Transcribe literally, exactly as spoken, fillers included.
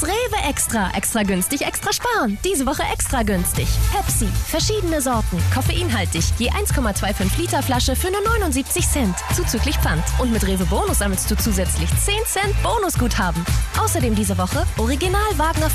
Rewe Extra. Extra günstig, extra sparen. Diese Woche extra günstig. Pepsi. Verschiedene Sorten. Koffeinhaltig. Je eins Komma fünfundzwanzig Liter Flasche für nur neunundsiebzig Cent. Zuzüglich Pfand. Und mit Rewe Bonus sammelst du zusätzlich zehn Cent Bonusguthaben. Außerdem diese Woche Original Wagner